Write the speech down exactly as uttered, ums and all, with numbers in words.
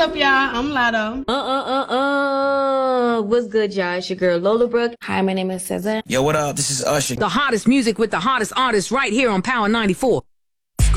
up, y'all? I'm Lotto. Uh uh uh uh. What's good, y'all? It's your girl Lola Brooke. Hi, my name is Cesar. Yo, what up? This is Usher. The hottest music with the hottest artists right here on Power ninety-four.